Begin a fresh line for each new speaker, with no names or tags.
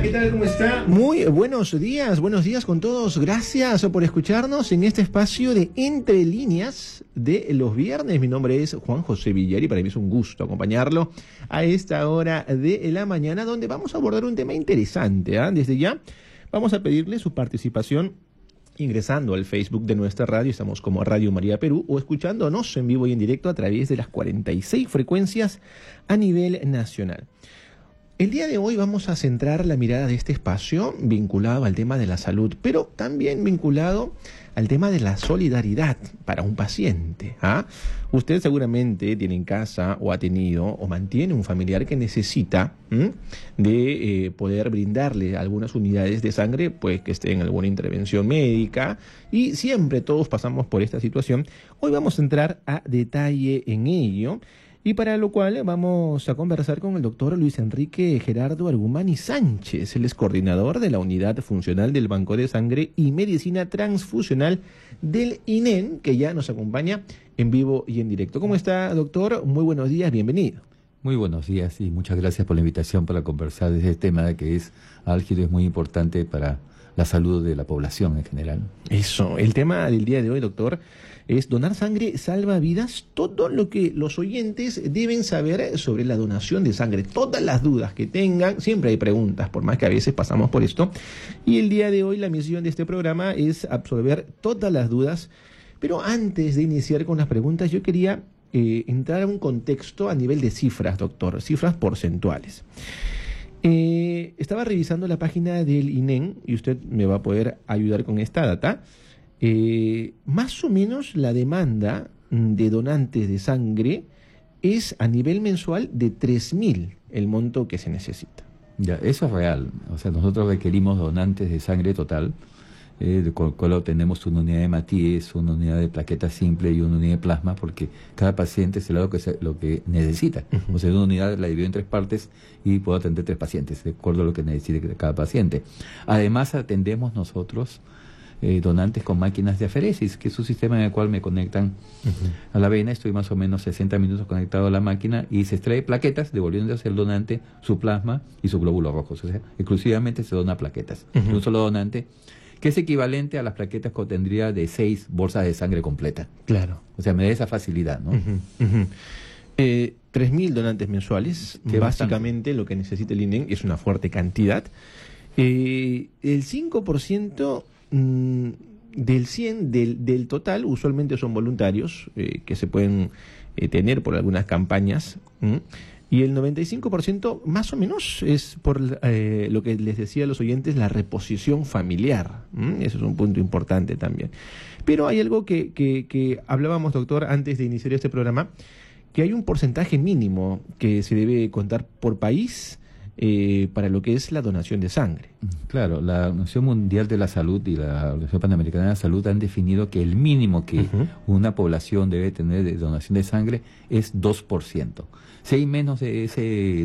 ¿qué tal? ¿Cómo está? Muy buenos días con todos. Gracias por escucharnos en este espacio de Entre Líneas de los viernes. Mi nombre es Juan José Villar y para mí es un gusto acompañarlo a esta hora de la mañana, donde vamos a abordar un tema interesante. Desde ya vamos a pedirle su participación ingresando al Facebook de nuestra radio. Estamos como Radio María Perú, o escuchándonos en vivo y en directo a través de las 46 frecuencias a nivel nacional. El día de hoy vamos a centrar la mirada de este espacio vinculado al tema de la salud, pero también vinculado al tema de la solidaridad para un paciente. Usted seguramente tiene en casa o ha tenido o mantiene un familiar que necesita de poder brindarle algunas unidades de sangre, pues que esté en alguna intervención médica, y siempre todos pasamos por esta situación. Hoy vamos a entrar a detalle en ello, y para lo cual vamos a conversar con el doctor Luis Enrique Gerardo Argumani Sánchez. Él es coordinador de la Unidad Funcional del Banco de Sangre y Medicina Transfusional del INEN, que ya nos acompaña en vivo y en directo. ¿Cómo está, doctor? Muy buenos días, bienvenido.
Muy buenos días y muchas gracias por la invitación para conversar de este tema que es álgido, es muy importante para la salud de la población en general.
Eso, el tema del día de hoy, doctor, es donar sangre salva vidas. Todo lo que los oyentes deben saber sobre la donación de sangre, todas las dudas que tengan, siempre hay preguntas, por más que a veces pasamos por esto. Y el día de hoy la misión de este programa es absolver todas las dudas. Pero antes de iniciar con las preguntas, yo quería entrar a un contexto a nivel de cifras, doctor, cifras porcentuales. Estaba revisando la página del INEN y usted me va a poder ayudar con esta data. Más o menos la demanda de donantes de sangre es a nivel mensual de 3.000 el monto que se necesita.
Ya, eso es real. O sea, nosotros requerimos donantes de sangre total, con lo cual tenemos una unidad de Matías, una unidad de plaqueta simple y una unidad de plasma, porque cada paciente se le da lo que necesita. O sea, una unidad la divido en 3 partes y puedo atender 3 pacientes, de acuerdo a lo que necesite cada paciente. Además, atendemos nosotros donantes con máquinas de aferesis, que es un sistema en el cual me conectan a la vena. Estoy más o menos 60 minutos conectado a la máquina y se extrae plaquetas, devolviéndose al donante su plasma y sus glóbulos rojos. O sea, exclusivamente se dona plaquetas. Un solo donante, que es equivalente a las plaquetas que tendría de 6 bolsas de sangre completa.
Claro.
O sea, me da esa facilidad, ¿no?
3.000 donantes mensuales, que básicamente lo que necesita el INEN es una fuerte cantidad. El 5% del 100 del total usualmente son voluntarios, que se pueden tener por algunas campañas, y el 95% más o menos es por lo que les decía a los oyentes, la reposición familiar. Eso es un punto importante también. Pero hay algo que hablábamos, doctor, antes de iniciar este programa, que hay un porcentaje mínimo que se debe contar por país para lo que es la donación de sangre.
Claro, la Organización Mundial de la Salud y la Organización Panamericana de la Salud han definido que el mínimo que una población debe tener de donación de sangre es 2%. Si hay menos de ese